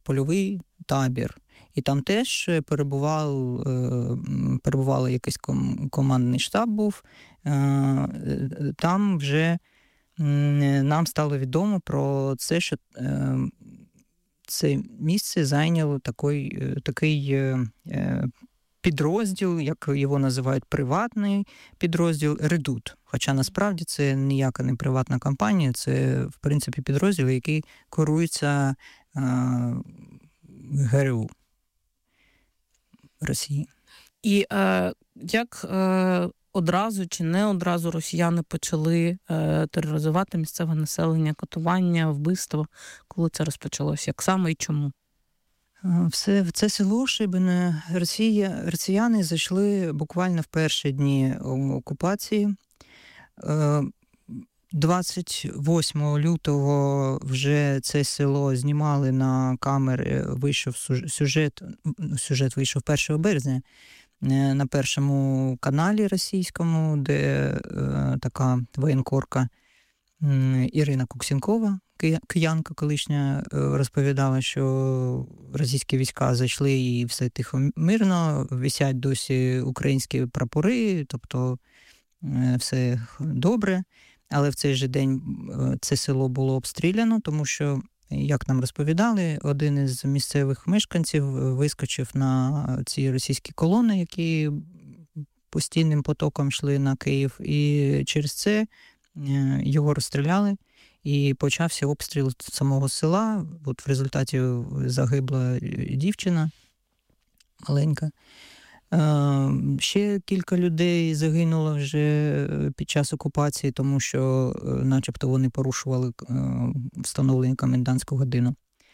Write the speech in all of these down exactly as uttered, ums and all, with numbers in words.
польовий табір. І там теж перебував, перебував якийсь командний штаб був. Там вже нам стало відомо про це, що це місце зайняло такий, такий підрозділ, як його називають, приватний підрозділ «Редут». Хоча насправді це ніяка не приватна компанія, це, в принципі, підрозділ, який керується ГРУ Росії. І е, як е, одразу чи не одразу росіяни почали е, тероризувати місцеве населення, катування, вбивство, коли це розпочалося? Як саме і чому? Все, в це село Шибине Росія, росіяни зайшли буквально в перші дні окупації. двадцять восьмого лютого вже це село знімали на камери, вийшов сюжет, сюжет вийшов першого березня на першому каналі російському, де е, така воєнкорка Ірина Куксінкова, киянка колишня, розповідала, що російські війська зайшли і все тихо мирно, висять досі українські прапори, тобто все добре. Але в цей же день це село було обстріляно, тому що, як нам розповідали, один із місцевих мешканців вискочив на ці російські колони, які постійним потоком йшли на Київ, і через це його розстріляли, і почався обстріл самого села. От в результаті загибла дівчина маленька. Ще кілька людей загинуло вже під час окупації, тому що начебто вони порушували встановлення комендантську годину.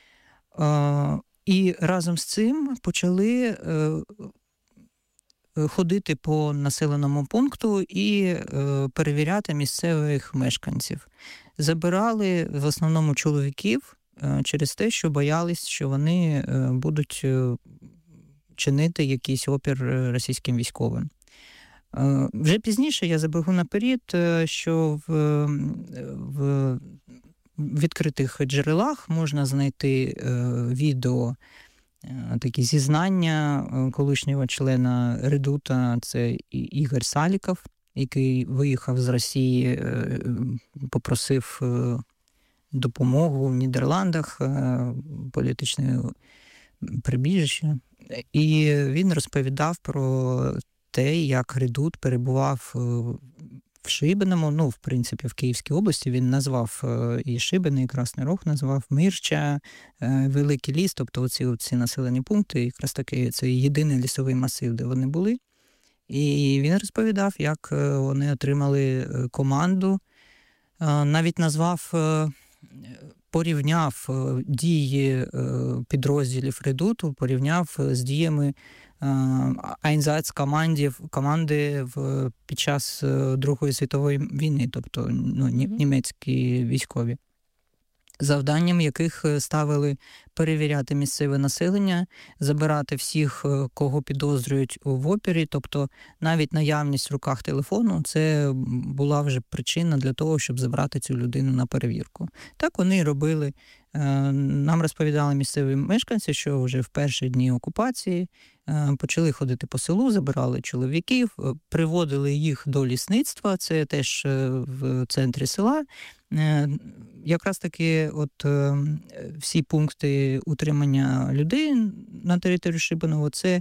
І разом з цим почали ходити по населеному пункту і перевіряти місцевих мешканців. Забирали в основному чоловіків через те, що боялись, що вони будуть чинити якийсь опір російським військовим. Вже пізніше я забігу наперед, що в, в відкритих джерелах можна знайти відео, такі зізнання колишнього члена Редута, це Ігор Саліков, який виїхав з Росії, попросив допомогу в Нідерландах, політичне прибіжище. І він розповідав про те, як Редут перебував в Шибиному, ну, в принципі, в Київській області. Він назвав і Шибине, і Красний Рог назвав, Мирча, Великий Ліс, тобто оці, оці населені пункти, якраз таки це єдиний лісовий масив, де вони були. І він розповідав, як вони отримали команду, навіть назвав, порівняв дії підрозділів Редуту, порівняв з діями Айнзац-командів, команди в, під час Другої світової війни, тобто ну, німецькі військові, завданням яких ставили перевіряти місцеве населення, забирати всіх, кого підозрюють в опірі, тобто навіть наявність в руках телефону – це була вже причина для того, щоб забрати цю людину на перевірку. Так вони робили. Нам розповідали місцеві мешканці, що вже в перші дні окупації почали ходити по селу, забирали чоловіків, приводили їх до лісництва, це теж в центрі села. Якраз таки от всі пункти утримання людей на території Шибиного – це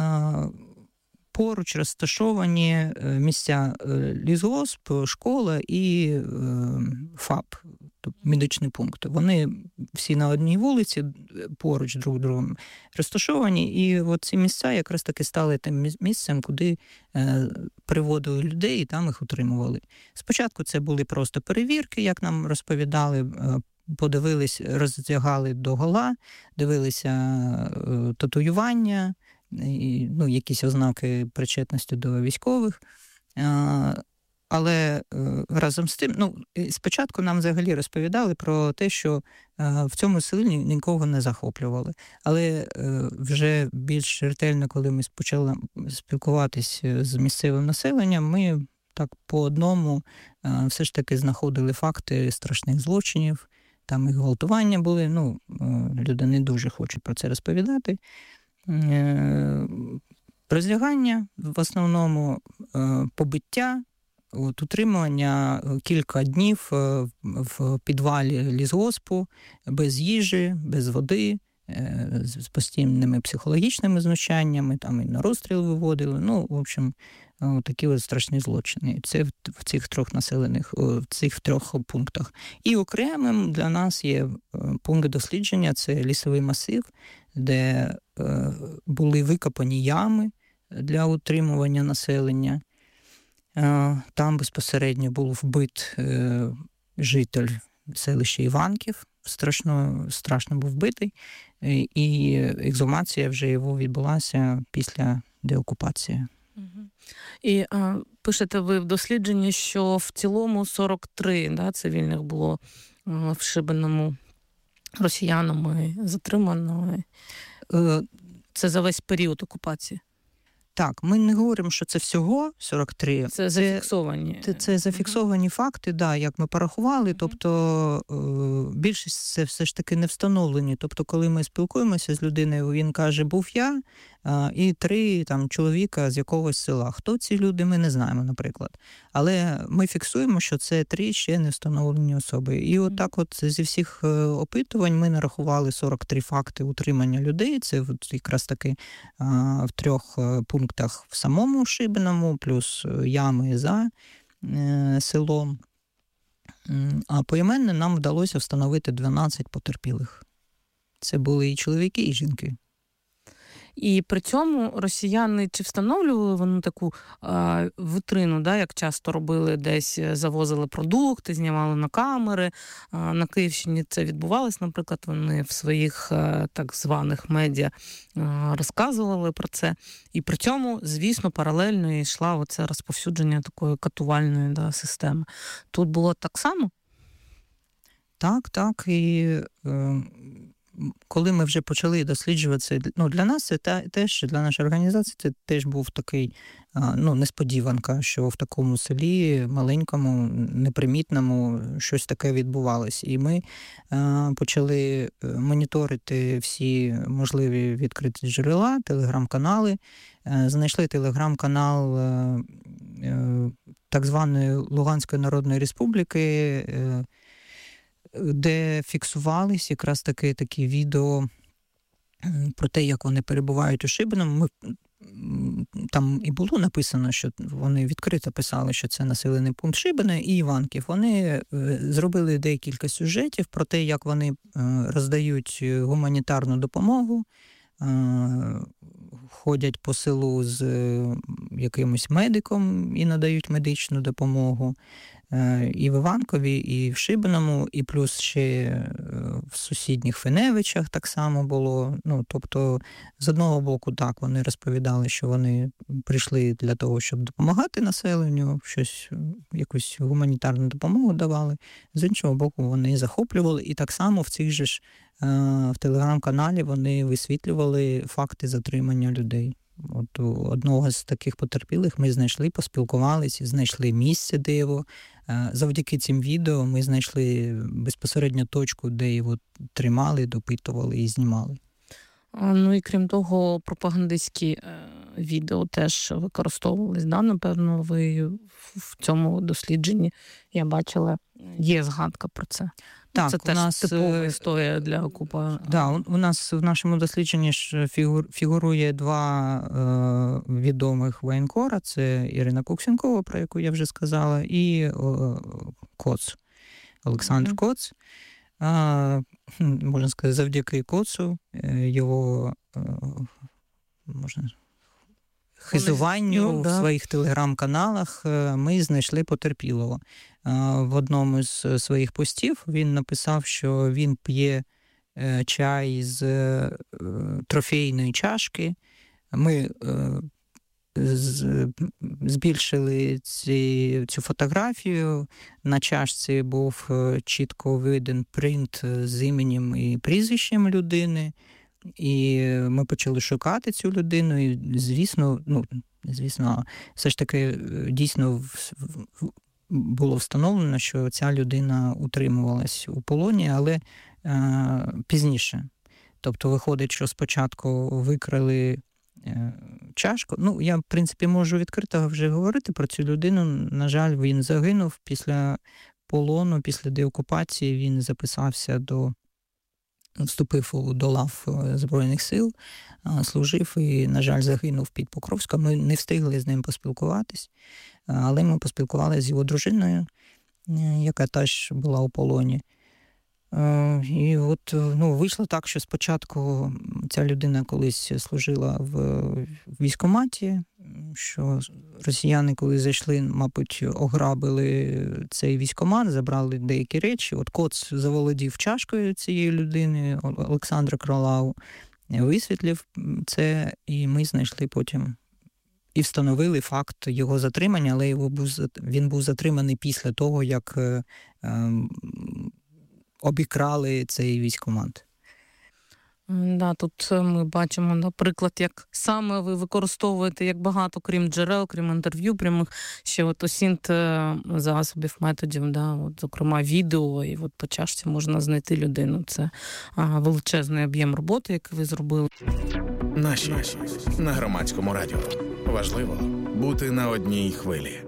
поруч розташовані місця лісгосп, школа і ФАП, тобто медичний пункт. Вони всі на одній вулиці, поруч друг другом розташовані, і от ці місця якраз таки стали тим місцем, куди приводили людей і там їх утримували. Спочатку це були просто перевірки, як нам розповідали, подивились, роздягали догола, дивилися татуювання, і, ну, якісь ознаки причетності до військових. Але разом з тим, ну, спочатку нам взагалі розповідали про те, що в цьому селі нікого не захоплювали. Але вже більш ретельно, коли ми почали спілкуватись з місцевим населенням, ми так по одному все ж таки знаходили факти страшних злочинів, там і гвалтування були, ну, люди не дуже хочуть про це розповідати. Роздягання, в основному побиття, от, утримування кілька днів в підвалі лісгоспу, без їжі, без води, з постійними психологічними знущаннями, там і на розстріл виводили. Ну, в общем, такі ось страшні злочини. Це в цих трьох населених, в цих трьох пунктах. І окремим для нас є пункт дослідження, це лісовий масив, де були викопані ями для утримування населення. Там безпосередньо був вбит житель селища Іванків, страшно, страшно був вбитий, і ексгумація вже його відбулася після деокупації. І а, пишете ви в дослідженні, що в цілому сорок три да, цивільних було а, в Шибеному росіянами затримано. Це за весь період окупації? Так, ми не говоримо, що це всього сорок три. Це, це зафіксовані. Це, це зафіксовані uh-huh. факти, да, як ми порахували. Uh-huh. Тобто більшість це все ж таки не встановлені. Тобто, коли ми спілкуємося з людиною, він каже, був я, і три там чоловіка з якогось села. Хто ці люди, ми не знаємо, наприклад. Але ми фіксуємо, що це три ще не встановлені особи. І от так от зі всіх опитувань ми нарахували сорок три факти утримання людей. Це от якраз таки в трьох пунктах в самому Шибеному, плюс ями за селом. А поіменно нам вдалося встановити дванадцять потерпілих. Це були і чоловіки, і жінки. І при цьому росіяни чи встановлювали вони таку а, витрину, да, як часто робили, десь завозили продукти, знімали на камери. А, на Київщині це відбувалось, наприклад, вони в своїх а, так званих медіа а, розказували про це. І при цьому, звісно, паралельно йшла оце розповсюдження такої катувальної да, системи. Тут було так само? Так, так. І... Е... Коли ми вже почали досліджувати це, ну, для нас це теж, для нашої організації, це теж був такий, ну, несподіванка, що в такому селі, маленькому, непримітному, щось таке відбувалось. І ми почали моніторити всі можливі відкриті джерела, телеграм-канали, знайшли телеграм-канал так званої Луганської Народної Республіки, де фіксувались якраз таки такі відео про те, як вони перебувають у Шибеному. Ми, там і було написано, що вони відкрито писали, що це населений пункт Шибени і Іванків. Вони зробили декілька сюжетів про те, як вони роздають гуманітарну допомогу, ходять по селу з якимось медиком і надають медичну допомогу. І в Іванкові, і в Шибеному, і плюс ще в сусідніх Феневичах так само було. Ну, тобто, з одного боку, так, вони розповідали, що вони прийшли для того, щоб допомагати населенню, щось, якусь гуманітарну допомогу давали. З іншого боку, вони захоплювали. І так само в цих же ж, в телеграм-каналі вони висвітлювали факти затримання людей. От одного з таких потерпілих ми знайшли, поспілкувалися, знайшли місце, де його. Завдяки цим відео ми знайшли безпосередньо точку, де його тримали, допитували і знімали. Ну і крім того, пропагандистські відео теж використовувались, да? Напевно, ви в цьому дослідженні, я бачила, є згадка про це. Так, це у теж нас типова історія для окупа. Да, у нас в нашому дослідженні ж фігур, фігурує два е, відомих воєнкора. Це Ірина Куксенкова, про яку я вже сказала, і е, Коц, Олександр mm-hmm. Коц. А, можна сказати, завдяки Коцу, його е, можна хизуванню ну, в да. своїх телеграм-каналах ми знайшли потерпілого. В одному з своїх постів він написав, що він п'є чай з трофейної чашки. Ми збільшили ці, цю фотографію. На чашці був чітко виден принт з іменем і прізвищем людини. І ми почали шукати цю людину, і, звісно, ну, звісно, все ж таки, дійсно, було встановлено, що ця людина утримувалась у полоні, але е, пізніше. Тобто виходить, що спочатку викрали е, чашку. Ну, я, в принципі, можу відкрито вже говорити про цю людину. На жаль, він загинув після полону, після деокупації. Він записався до, вступив до лав Збройних сил, служив і, на жаль, загинув під Покровськом. Ми не встигли з ним поспілкуватись, але ми поспілкувалися з його дружиною, яка теж була у полоні. І от, ну, вийшло так, що спочатку ця людина колись служила в військкоматі, що росіяни, коли зайшли, мабуть, ограбили цей військкомат, забрали деякі речі. От Коц заволодів чашкою цієї людини, Олександра Кролау, висвітлив це, і ми знайшли потім і встановили факт його затримання, але його був, він був затриманий після того, як е, е, обікрали цей військкомат. Да, тут ми бачимо, наприклад, як саме ви використовуєте, як багато, крім джерел, крім інтерв'ю прямих, ще от осінт засобів, методів, да, от, зокрема, відео, і от по чашці можна знайти людину. Це а, величезний об'єм роботи, який ви зробили. Наші на Громадському радіо. Важливо бути на одній хвилі.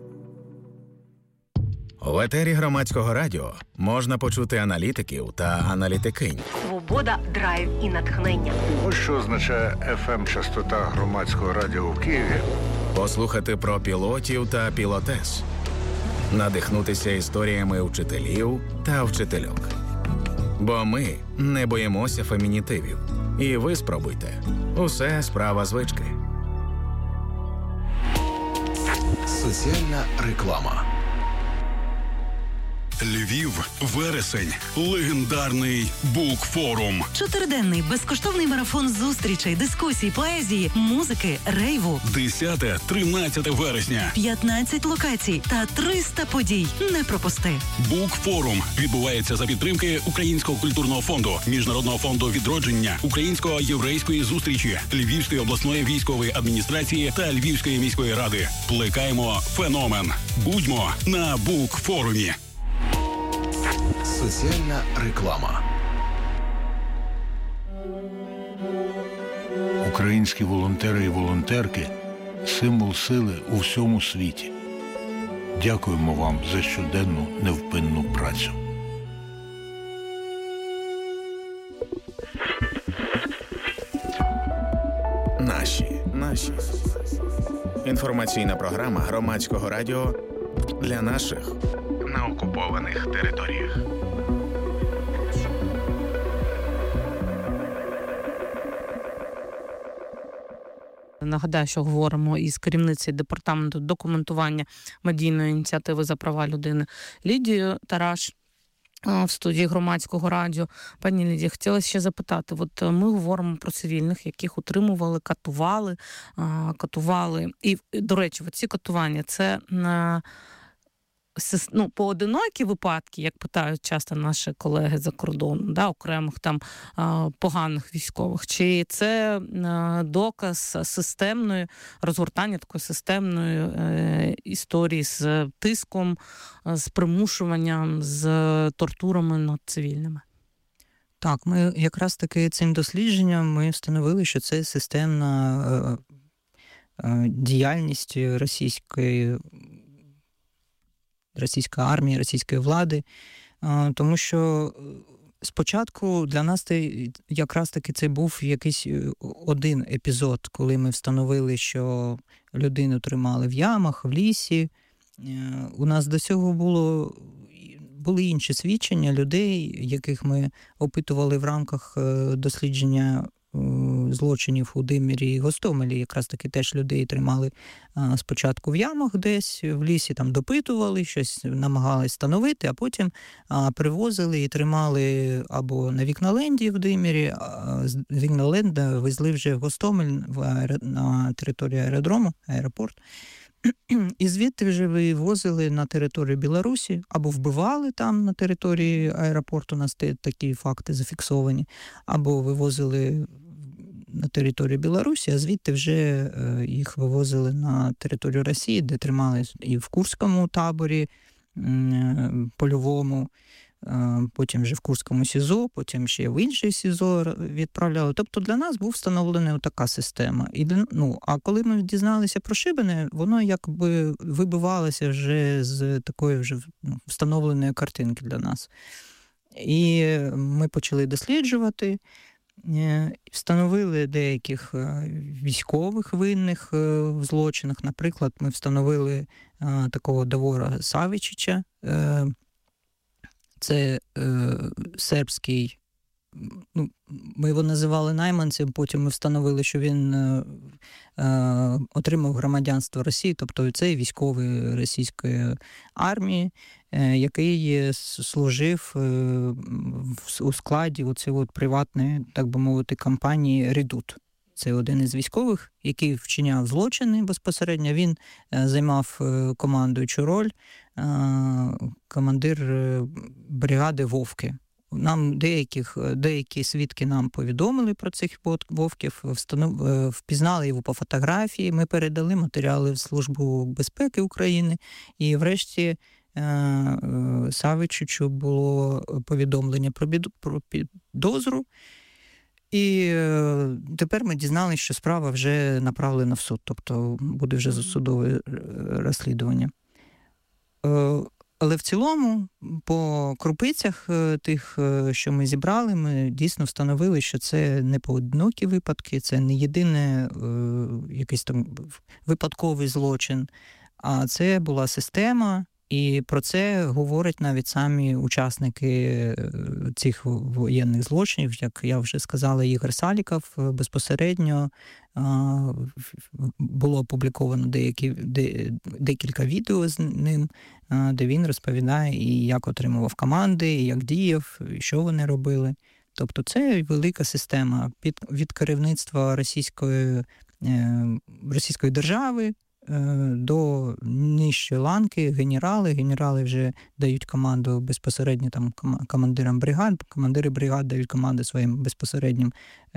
В етері Громадського радіо можна почути аналітиків та аналітикинь. Свобода, драйв і натхнення. Ось що означає еф ем-частота Громадського радіо в Києві. Послухати про пілотів та пілотес. Надихнутися історіями вчителів та вчительок. Бо ми не боїмося фемінітивів. І ви спробуйте. Усе справа звички. Соціальна реклама. Львів, вересень, легендарний букфорум. Чотириденний безкоштовний марафон зустрічей, дискусій, поезії, музики, рейву. десяте-тринадцяте вересня. п'ятнадцять локацій та триста подій. Не пропусти. Букфорум відбувається за підтримки Українського культурного фонду, Міжнародного фонду відродження, Української єврейської зустрічі, Львівської обласної військової адміністрації та Львівської міської ради. Плекаємо феномен. Будьмо на букфорумі. Соціальна реклама. Українські волонтери і волонтерки – символ сили у всьому світі. Дякуємо вам за щоденну невпинну працю. Наші. Наші. Інформаційна програма Громадського радіо для наших на окупованих територіях. Нагадаю, що говоримо із керівницею департаменту документування медійної ініціативи за права людини Лідією Тараш в студії Громадського радіо. Пані Лідія, хотіла ще запитати, от ми говоримо про цивільних, яких утримували, катували, катували. І, до речі, ці катування – це на ну, поодинокі випадки, як питають часто наші колеги за кордоном, да, окремих там поганих військових, чи це доказ системної, розгортання такої системної е, історії з тиском, з примушуванням, з тортурами над цивільними? Так, ми якраз таки цим дослідженням ми встановили, що це системна е, е, діяльність російської російської армії, російської влади, тому що спочатку для нас це якраз таки це був якийсь один епізод, коли ми встановили, що людину тримали в ямах, в лісі. У нас до цього було, були інші свідчення людей, яких ми опитували в рамках дослідження злочинів у Димирі і Гостомелі. Якраз таки теж людей тримали а, спочатку в ямах десь, в лісі там допитували, щось намагались встановити, а потім а, привозили і тримали або на Вікналенді в Димирі, а з Вікналенда везли вже в Гостомель в аер... на територію аеродрому, аеропорт. І звідти вже вивозили на територію Білорусі, або вбивали там на території аеропорту, у нас такі факти зафіксовані, або вивозили на територію Білорусі, а звідти вже їх вивозили на територію Росії, де тримали і в Курському таборі польовому, потім вже в Курському СІЗО, потім ще в інший СІЗО відправляли. Тобто для нас був встановлена така система. І, ну, а коли ми дізналися про Шибене, воно якби вибивалося вже з такої вже встановленої картинки для нас. І ми почали досліджувати, встановили деяких військових винних в злочинах. Наприклад, ми встановили такого Давора Савичича. Це е, сербський, ну, ми його називали найманцем, потім ми встановили, що він е, е, отримав громадянство Росії, тобто це військовий російської армії, е, який служив е, у складі оцієї от приватної, так би мовити, компанії «Редут». Це один із військових, який вчиняв злочини безпосередньо. Він е, займав е, командуючу роль, е, командир е, бригади «Вовки». Нам деяких, деякі свідки нам повідомили про цих вовків, встанов, е, впізнали його по фотографії, ми передали матеріали в Службу безпеки України, і врешті е, е, Савичичу було повідомлення про, біду, про підозру. І тепер ми дізналися, що справа вже направлена в суд, тобто буде вже судове розслідування. Але в цілому, по крупицях тих, що ми зібрали, ми дійсно встановили, що це не поодинокі випадки, це не єдиний якийсь там випадковий злочин, а це була система. І про це говорять навіть самі учасники цих воєнних злочинів, як я вже сказала, Ігор Саліков. Безпосередньо було опубліковано деякі, де, декілька відео з ним, де він розповідає, і як отримував команди, і як діяв, і що вони робили. Тобто це велика система під, від керівництва російської, російської держави, до нижчої ланки, генерали. Генерали вже дають команду безпосередньо там командирам бригад, командири бригад дають команди своїм безпосереднім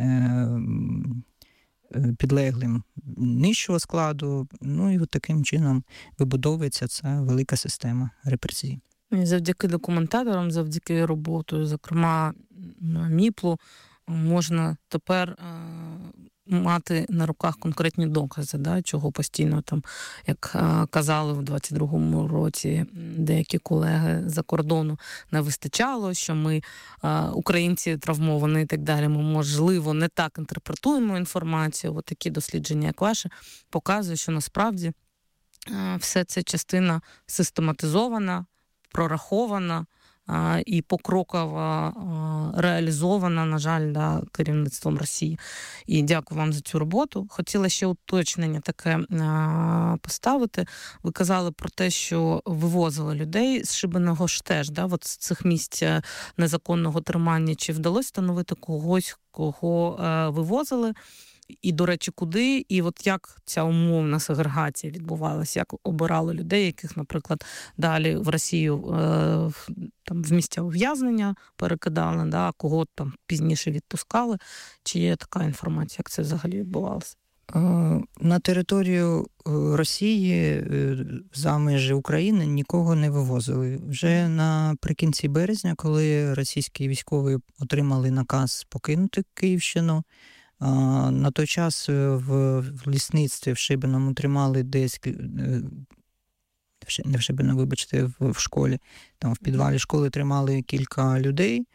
підлеглим нижчого складу. Ну і от таким чином вибудовується ця велика система репресій. І завдяки документаторам, завдяки роботі, зокрема Міплу, можна тепер мати на руках конкретні докази, да, чого постійно там, як а, казали в двадцять другому році деякі колеги за кордону, не вистачало, що ми, а, українці травмовані і так далі, ми, можливо, не так інтерпретуємо інформацію. От такі дослідження, як ваше, показують, що насправді а, все це частина систематизована, прорахована, і покроково реалізована, на жаль, да, керівництвом Росії. І дякую вам за цю роботу. Хотіла ще уточнення таке поставити. Ви казали про те, що вивозили людей з Шибеного ж теж, да, от з цих місць незаконного тримання. Чи вдалося встановити когось, кого вивозили? І, до речі, куди, і от як ця умовна сегрегація відбувалася, як обирали людей, яких, наприклад, далі в Росію е, там, в місця ув'язнення перекидали, да, а кого там пізніше відпускали, чи є така інформація, як це взагалі відбувалося? На територію Росії за межі України нікого не вивозили. Вже наприкінці березня, коли російські військові отримали наказ покинути Київщину, на той час в лісництві в Шибеному тримали десь, не в Шибеному, вибачте, в школі, там в підвалі школи тримали кілька людей,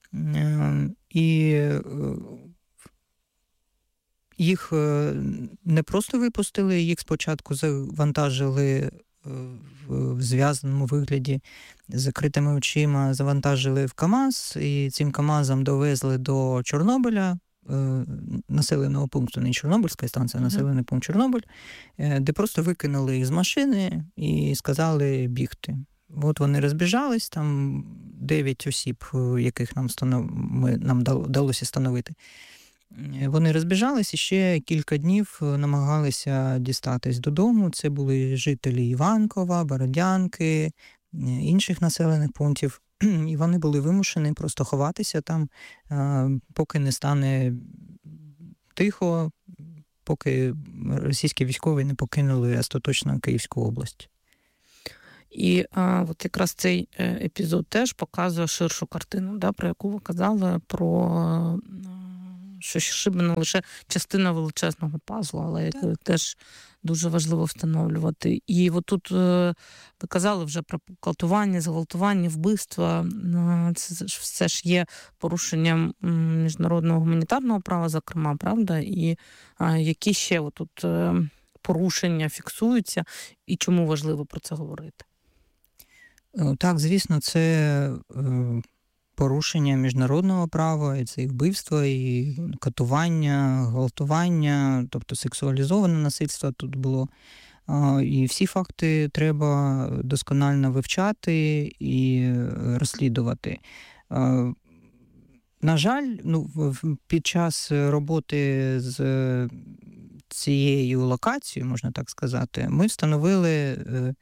і їх не просто випустили, їх спочатку завантажили в зв'язаному вигляді, з закритими очима, завантажили в КАМАЗ, і цим КАМАЗом довезли до Чорнобиля, населеного пункту, не Чорнобильська станція, а населений пункт Чорнобиль, де просто викинули їх з машини і сказали бігти. От вони розбіжались, там дев'ять осіб, яких нам, станов... нам вдалося встановити. Вони розбіжались і ще кілька днів намагалися дістатись додому. Це були жителі Іванкова, Бородянки, інших населених пунктів. І вони були вимушені просто ховатися там, поки не стане тихо, поки російські військові не покинули остаточно Київську область. І а, от якраз цей епізод теж показує ширшу картину, да, про яку ви казали, про що Шибено лише частина величезного пазлу, але так. теж дуже важливо встановлювати. І от тут ви казали вже про катування, зґвалтування, вбивства. Це все ж є порушенням міжнародного гуманітарного права, зокрема, правда? І а, які ще от тут порушення фіксуються, і чому важливо про це говорити? Так, звісно, це порушення міжнародного права, і це і вбивство, і катування, гвалтування, тобто сексуалізоване насильство тут було. І всі факти треба досконально вивчати і розслідувати. На жаль, ну, під час роботи з цією локацією, можна так сказати, ми встановили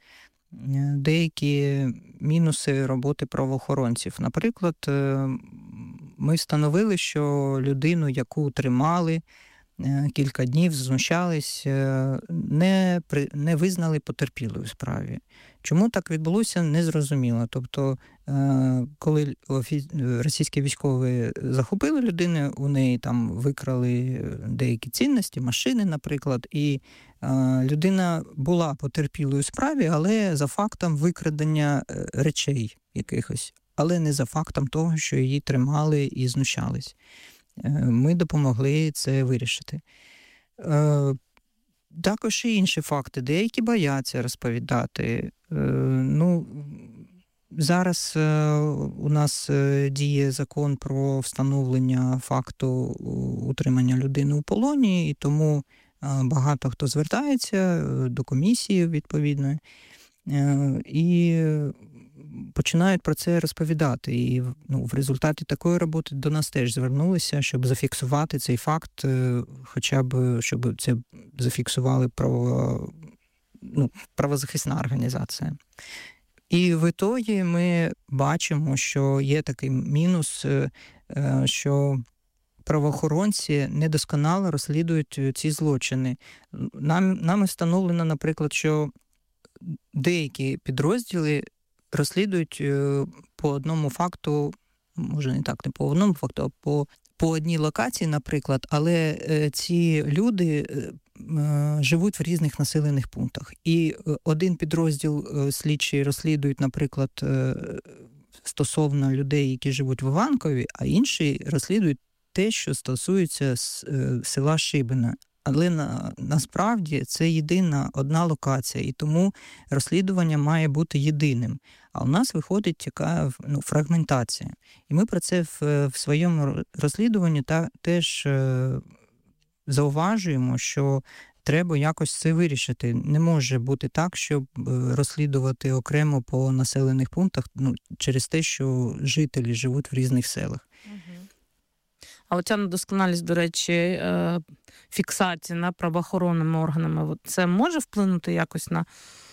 деякі мінуси роботи правоохоронців. Наприклад, ми встановили, що людину, яку тримали кілька днів, знущались, не, не визнали потерпілою в справі. Чому так відбулося, незрозуміло. Тобто, коли російські військові захопили людину, у неї там викрали деякі цінності, машини, наприклад, і людина була потерпілою в справі, але за фактом викрадення речей якихось, але не за фактом того, що її тримали і знущались. Ми допомогли це вирішити. Також і інші факти. Деякі бояться розповідати. Ну, зараз у нас діє закон про встановлення факту утримання людини у полоні, і тому багато хто звертається до комісії відповідної і починають про це розповідати. І ну, в результаті такої роботи до нас теж звернулися, щоб зафіксувати цей факт, хоча б, щоб це зафіксували право, ну, правозахисна організація. І в ітогі ми бачимо, що є такий мінус, що правоохоронці недосконало розслідують ці злочини. Нам, нами встановлено, наприклад, що деякі підрозділи розслідують по одному факту, може не так, не по одному факту, а по, по одній локації, наприклад, але ці люди живуть в різних населених пунктах. І один підрозділ слідчі розслідують, наприклад, стосовно людей, які живуть в Іванкові, а інші розслідують те, що стосується села Шибено. Але на, насправді це єдина одна локація, і тому розслідування має бути єдиним. А у нас виходить така ну, фрагментація. І ми про це в, в своєму розслідуванні та, теж е, зауважуємо, що треба якось це вирішити. Не може бути так, щоб розслідувати окремо по населених пунктах ну, через те, що жителі живуть в різних селах. А оця недосконалість, до речі, фіксації на правоохоронними органами, це може вплинути якось на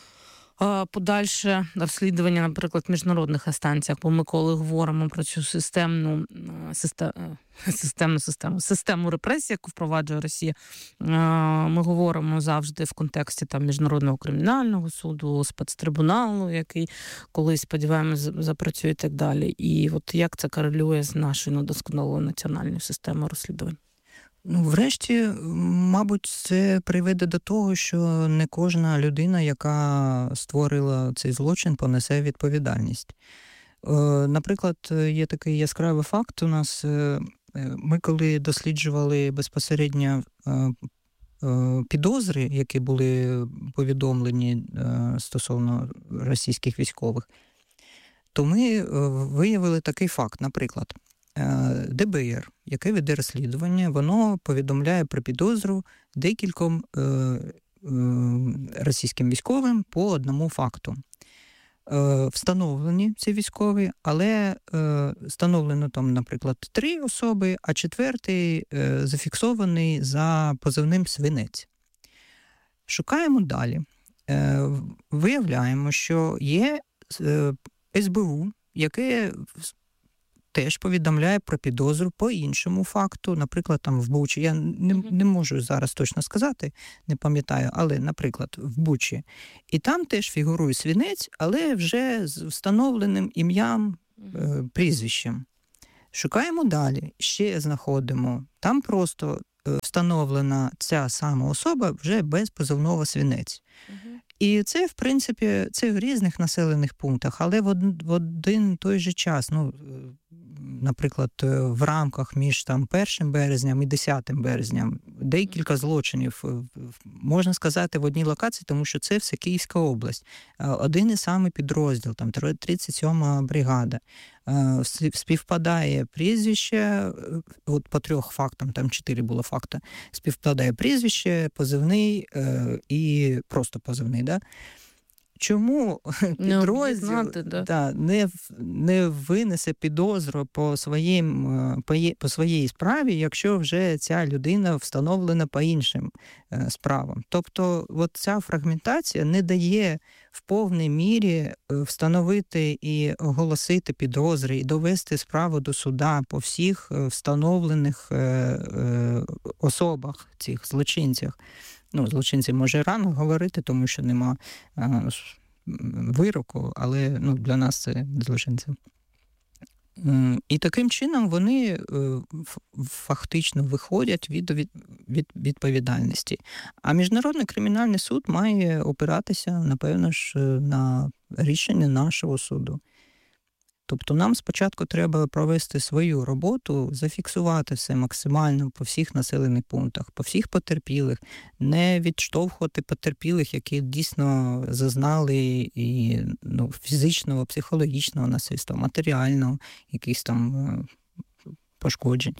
подальше розслідування, наприклад, в міжнародних інстанціях? Бо ми коли говоримо про цю системну систему, системну систему, систему репресій, яку впроваджує Росія, ми говоримо завжди в контексті там Міжнародного кримінального суду, спецтрибуналу, який колись, сподіваємось, запрацює і так далі. І от як це корелює з нашою недосконалою національною системою розслідувань? Ну, врешті, мабуть, це приведе до того, що не кожна людина, яка створила цей злочин, понесе відповідальність. Наприклад, є такий яскравий факт у нас. Ми, коли досліджували безпосередньо підозри, які були повідомлені стосовно російських військових, то ми виявили такий факт, наприклад. Де Бе Ер, яке веде розслідування, воно повідомляє про підозру декільком е, е, російським військовим по одному факту. Е, встановлені ці військові, але е, встановлено там, наприклад, три особи, а четвертий е, зафіксований за позивним «Свинець». Шукаємо далі. Е, виявляємо, що є е, Ес Бе У, яке теж повідомляє про підозру по іншому факту. Наприклад, там в Бучі, я не, не можу зараз точно сказати, не пам'ятаю, але, наприклад, в Бучі. І там теж фігурує свинець, але вже з встановленим ім'ям, е, прізвищем. Шукаємо далі, ще знаходимо. Там просто е, встановлена ця сама особа вже без позивного свинець. Угу. І це, в принципі, це в різних населених пунктах, але в один, в один той же час, ну, наприклад, в рамках між там першим березням і десятим березням декілька злочинів, можна сказати, в одній локації, тому що це все Київська область. Один і самий підрозділ, там тридцять сьома бригада. Співпадає прізвище, от по трьох фактам, там чотири було факти, співпадає прізвище, позивний е, і просто позивний, да? Чому підрозділ знати, да. Да, не, не винесе підозру по, своїм, по, по своїй справі, якщо вже ця людина встановлена по іншим е, справам? Тобто от ця фрагментація не дає в повній мірі встановити і оголосити підозри, і довести справу до суда по всіх встановлених е, е, особах, цих злочинцях. Ну, злочинці може рано говорити, тому що нема а, вироку, але ну, для нас це злочинці. І таким чином вони фактично виходять від, від, від відповідальності. А Міжнародний кримінальний суд має опиратися, напевно ж, на рішення нашого суду. Тобто нам спочатку треба провести свою роботу, зафіксувати все максимально по всіх населених пунктах, по всіх потерпілих, не відштовхувати потерпілих, які дійсно зазнали і ну, фізичного, психологічного насильства, матеріального, якихось там пошкоджень.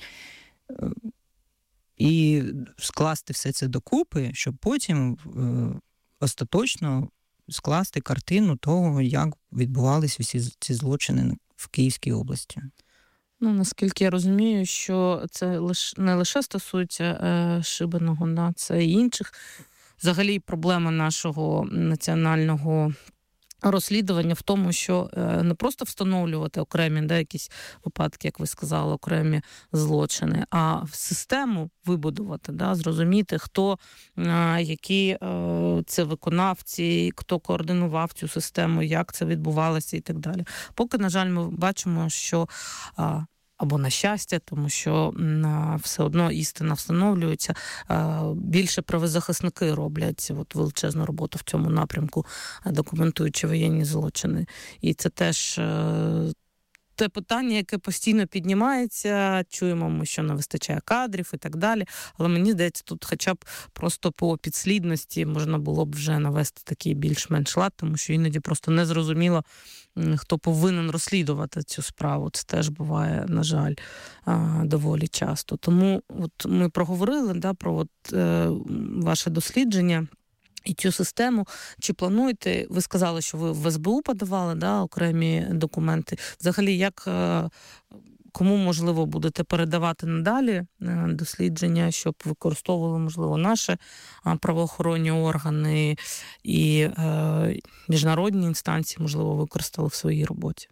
І скласти все це докупи, щоб потім остаточно скласти картину того, як відбувалися всі ці злочини в Київській області. Ну, наскільки я розумію, що це лиш, не лише стосується е, Шибеного, да, це і інших. Взагалі проблема нашого національного розслідування в тому, що не просто встановлювати окремі, да, якісь випадки, як ви сказали, окремі злочини, а в систему вибудувати, да, зрозуміти, хто, які це виконавці, хто координував цю систему, як це відбувалося і так далі. Поки, на жаль, ми бачимо, що або на щастя, тому що все одно істина встановлюється. Більше правозахисники роблять от величезну роботу в цьому напрямку, документуючи воєнні злочини. І це теж те питання, яке постійно піднімається. Чуємо ми, що не вистачає кадрів і так далі. Але мені здається, тут хоча б просто по підслідності можна було б вже навести такий більш-менш лад, тому що іноді просто не зрозуміло, хто повинен розслідувати цю справу. Це теж буває, на жаль, доволі часто. Тому от ми проговорили, да, про от, е, ваше дослідження і цю систему. Чи плануєте, ви сказали, що ви в ес бе у подавали, да, окремі документи. Взагалі, як, кому, можливо, будете передавати надалі дослідження, щоб використовували, можливо, наші правоохоронні органи і е, міжнародні інстанції, можливо, використали в своїй роботі?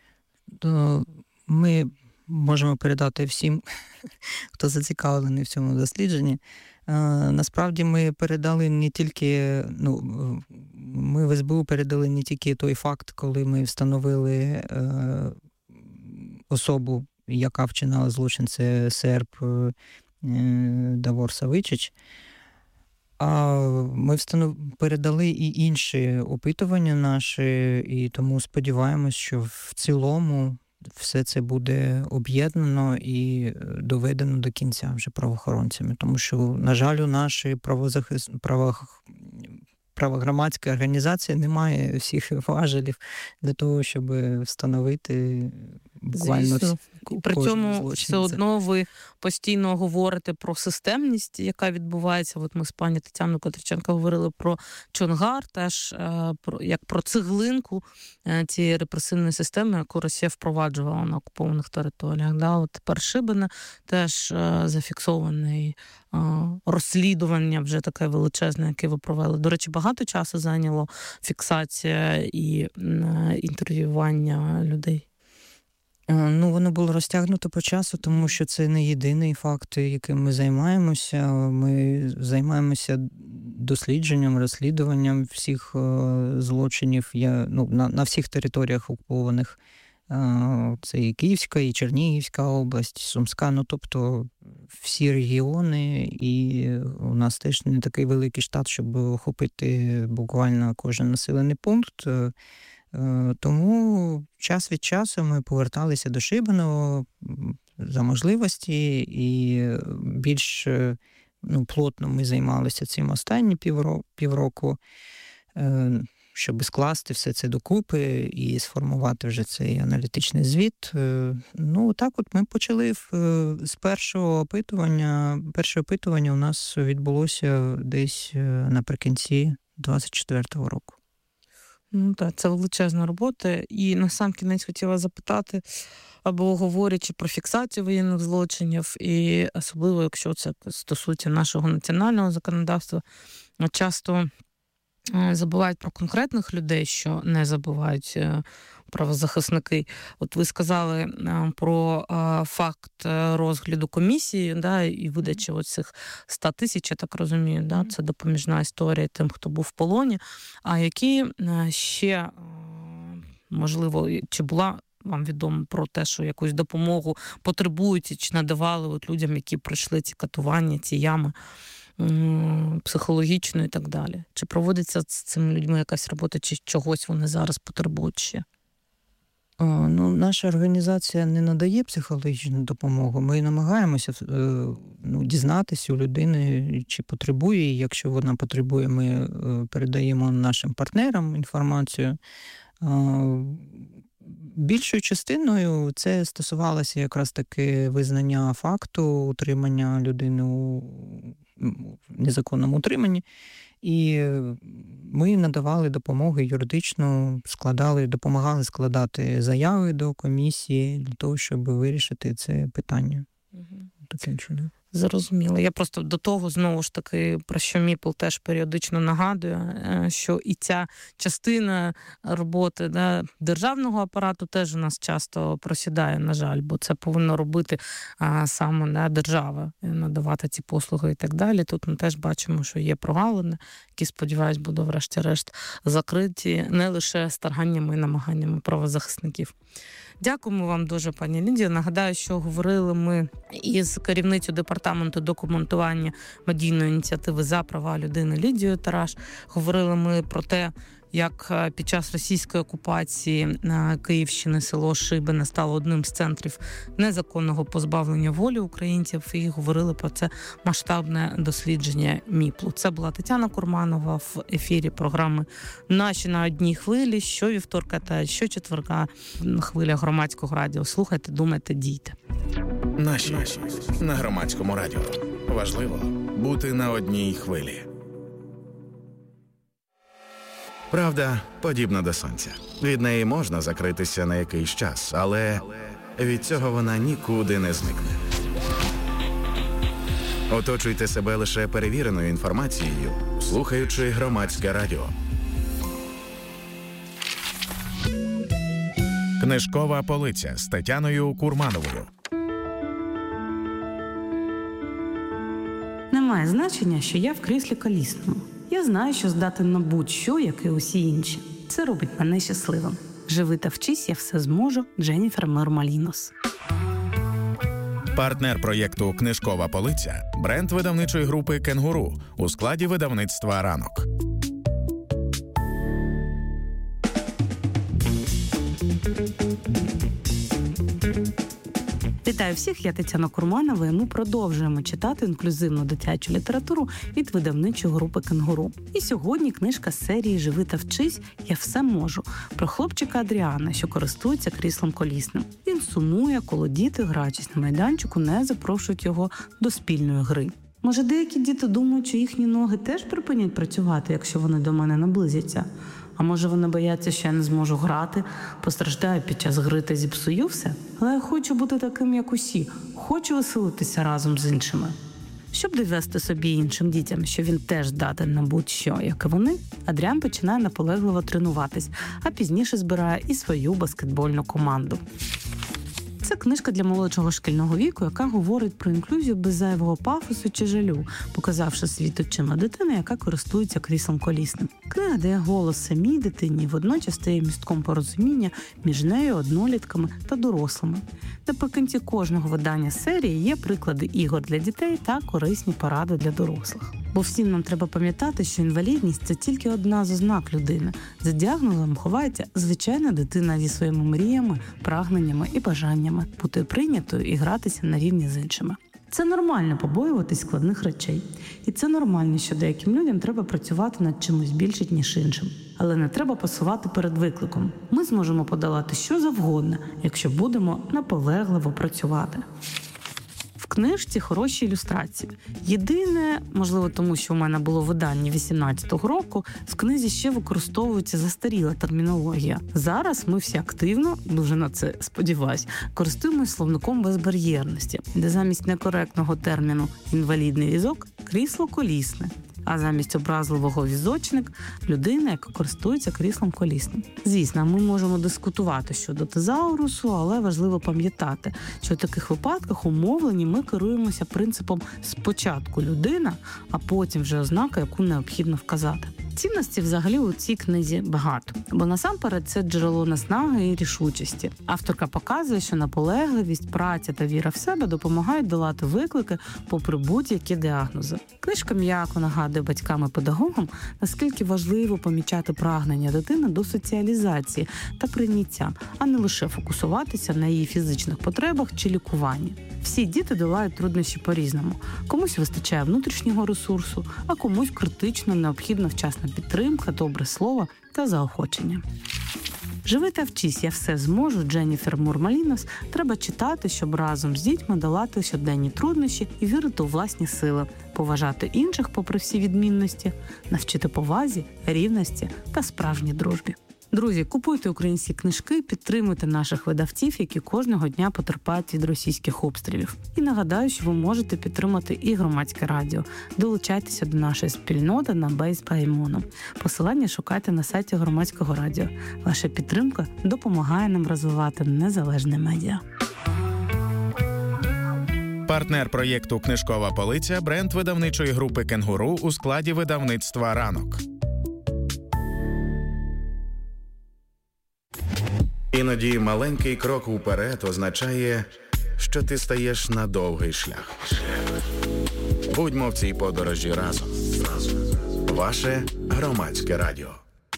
Ми можемо передати всім, хто зацікавлений в цьому дослідженні. Насправді ми передали не тільки, ну, ми в ес бе у передали не тільки той факт, коли ми встановили е, особу, яка вчинала злочин, це серб е, Давор Савичич, а ми встанов... передали і інші опитування наші, і тому сподіваємось, що в цілому все це буде об'єднано і доведено до кінця вже правоохоронцями. Тому що, на жаль, у нашій правозахис... право... правогромадській організації немає всіх важелів для того, щоб встановити буквально всі. При цьому все одно ви постійно говорите про системність, яка відбувається. От ми з пані Тетяною Котриченко говорили про Чонгар, теж про, як про цеглинку цієї репресивної системи, яку Росія впроваджувала на окупованих територіях. Да? От тепер Шибене теж зафіксований розслідування вже таке величезне, яке ви провели. До речі, багато часу зайняло фіксація і інтерв'ювання людей? Ну, воно було розтягнуто по часу, тому що це не єдиний факт, яким ми займаємося. Ми займаємося дослідженням, розслідуванням всіх злочинів я, ну, на, на всіх територіях окупованих. Це і Київська, і Чернігівська область, Сумська, ну, тобто всі регіони, і у нас теж не такий великий штат, щоб охопити буквально кожен населений пункт. Тому час від часу ми поверталися до Шибеного за можливості, і більш, ну, плотно ми займалися цим останні півроку, півроку, щоб скласти все це докупи і сформувати вже цей аналітичний звіт. Ну, так от ми почали з першого опитування. Перше опитування у нас відбулося десь наприкінці двадцять четвертого року. Ну так, це величезна робота. І на сам кінець хотіла запитати, або говорячи про фіксацію воєнних злочинів, і особливо, якщо це стосується нашого національного законодавства, часто забувають про конкретних людей, що не забувають правозахисники. От ви сказали про факт розгляду комісії, да, і видачі оцих ста тисяч, я так розумію, да, це допоміжна історія тим, хто був в полоні. А які ще, можливо, чи була вам відомо про те, що якусь допомогу потребують, чи надавали от людям, які пройшли ці катування, ці ями, психологічно і так далі? Чи проводиться з цими людьми якась робота, чи чогось вони зараз потребують ще? О, ну, наша організація не надає психологічну допомогу. Ми намагаємося ну, дізнатися у людини, чи потребує. І якщо вона потребує, ми передаємо нашим партнерам інформацію. Більшою частиною це стосувалося якраз таки визнання факту утримання людини у незаконному утриманні. І ми надавали допомогу юридичну, складали, допомагали складати заяви до комісії для того, щоб вирішити це питання. Угу. Таким чином. Зрозуміло. Я просто до того, знову ж таки, про що Міпл теж періодично нагадує, що і ця частина роботи, да, державного апарату теж у нас часто просідає, на жаль, бо це повинно робити а, саме да, держава, надавати ці послуги і так далі. Тут ми теж бачимо, що є прогалини, які, сподіваюсь, будуть врешті-решт закриті не лише стараннями і намаганнями правозахисників. Дякуємо вам дуже, пані Лідія. Нагадаю, що говорили ми із керівницею департаменту документування медійної ініціативи «За права людини» Лідією Тараш. Говорили ми про те, як під час російської окупації Київщини село Шибене стало одним з центрів незаконного позбавлення волі українців, і говорили про це масштабне дослідження Міплу. Це була Тетяна Курманова в ефірі програми «Наші на одній хвилі» щовівторка та щочетверга на хвилях Громадського радіо. Слухайте, думайте, дійте. Наші на Громадському радіо. Важливо бути на одній хвилі. Правда подібна до сонця. Від неї можна закритися на якийсь час, але від цього вона нікуди не зникне. Оточуйте себе лише перевіреною інформацією, слухаючи Громадське радіо. Книжкова полиця з Тетяною Курмановою. Немає значення, що я в кріслі колісному. Я знаю, що здатен на будь-що, як і усі інші. Це робить мене щасливим. Живи та вчись, я все зможу. Дженніфер Мер-Малінос. Партнер проєкту «Книжкова полиця» – бренд видавничої групи «Кенгуру» у складі видавництва «Ранок». Вітаю всіх, я Тетяна Курманова, і ми продовжуємо читати інклюзивну дитячу літературу від видавничої групи «Кенгуру». І сьогодні книжка з серії «Живи та вчись, я все можу» про хлопчика Адріана, що користується кріслом колісним. Він сумує, коли діти, граючись на майданчику, не запрошують його до спільної гри. Може, деякі діти думають, що їхні ноги теж припинять працювати, якщо вони до мене наблизяться? А може вони бояться, що я не зможу грати, постраждаю під час гри та зіпсую все? Але я хочу бути таким, як усі. Хочу веселитися разом з іншими. Щоб довести собі і іншим дітям, що він теж здатен на будь-що, як і вони, Адріан починає наполегливо тренуватись, а пізніше збирає і свою баскетбольну команду. Книжка для молодшого шкільного віку, яка говорить про інклюзію без зайвого пафосу чи жалю, показавши світ очима дитини, яка користується кріслом колісним. Книга дає голос самій дитині, водночас стає містком порозуміння між нею, однолітками та дорослими. Наприкінці кожного видання серії є приклади ігор для дітей та корисні поради для дорослих. Бо всім нам треба пам'ятати, що інвалідність – це тільки одна з ознак людини. За діагнозом ховається звичайна дитина зі своїми мріями, прагненнями і бажаннями бути прийнятою і гратися на рівні з іншими. Це нормально побоюватись складних речей. І це нормально, що деяким людям треба працювати над чимось більше, ніж іншим. Але не треба пасувати перед викликом. Ми зможемо подолати що завгодно, якщо будемо наполегливо працювати. В книжці хороші ілюстрації. Єдине, можливо, тому що у мене було видання вісімнадцятого року, в книзі ще використовується застаріла термінологія. Зараз ми всі активно, дуже на це сподіваюсь, користуємось словником безбар'єрності, де замість некоректного терміну «інвалідний візок» – крісло колісне. А замість образливого візочник – людина, яка користується кріслом колісним. Звісно, ми можемо дискутувати щодо тезаурусу, але важливо пам'ятати, що в таких випадках у мовленні ми керуємося принципом «спочатку людина, а потім вже ознака, яку необхідно вказати». Цінності взагалі у цій книзі багато, бо насамперед це джерело наснаги і рішучості. Авторка показує, що наполегливість, праця та віра в себе допомагають долати виклики попри будь-які діагнози. Книжка м'яко нагадує батькам і педагогам, наскільки важливо помічати прагнення дитини до соціалізації та прийняття, а не лише фокусуватися на її фізичних потребах чи лікуванні. Всі діти долають труднощі по-різному. Комусь вистачає внутрішнього ресурсу, а комусь критично необхідна вчасна підтримка, добре слово та заохочення. «Живи та вчись, я все зможу» Дженніфер Мур-Малінос треба читати, щоб разом з дітьми долати щоденні труднощі і вірити у власні сили, поважати інших попри всі відмінності, навчити повазі, рівності та справжній дружбі. Друзі, купуйте українські книжки, підтримуйте наших видавців, які кожного дня потерпають від російських обстрілів. І нагадаю, що ви можете підтримати і Громадське радіо. Долучайтеся до нашої спільноти на Бейс-Паймоном. Посилання шукайте на сайті Громадського радіо. Ваша підтримка допомагає нам розвивати незалежне медіа. Партнер проєкту «Книжкова полиця» – бренд видавничої групи «Кенгуру» у складі видавництва «Ранок». Іноді маленький крок уперед означає, що ти стаєш на довгий шлях. Будьмо в цій подорожі разом. Ваше Громадське радіо.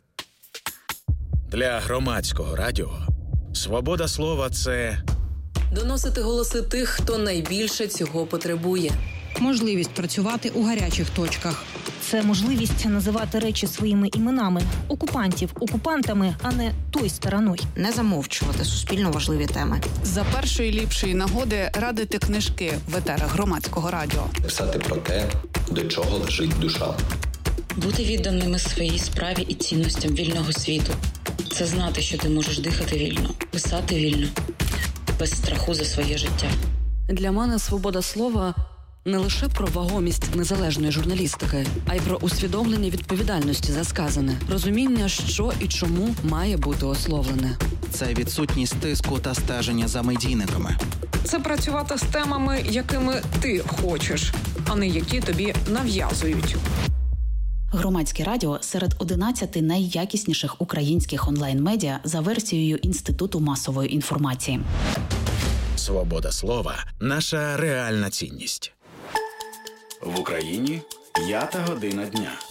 Для Громадського радіо свобода слова – це доносити голоси тих, хто найбільше цього потребує. Можливість працювати у гарячих точках. Це можливість називати речі своїми іменами. Окупантів окупантами, а не той стороною. Не замовчувати суспільно важливі теми. За першої ліпшої нагоди радити книжки в етерах Громадського радіо. Писати про те, до чого лежить душа. Бути відданими своїй справі і цінностям вільного світу. Це знати, що ти можеш дихати вільно, писати вільно, без страху за своє життя. Для мене свобода слова – не лише про вагомість незалежної журналістики, а й про усвідомлення відповідальності за сказане, розуміння, що і чому має бути ословлене. Це відсутність тиску та стеження за медійниками. Це працювати з темами, якими ти хочеш, а не які тобі нав'язують. Громадське радіо серед одинадцяти найякісніших українських онлайн-медіа за версією Інституту масової інформації. Свобода слова – наша реальна цінність. В Україні п'ята година дня.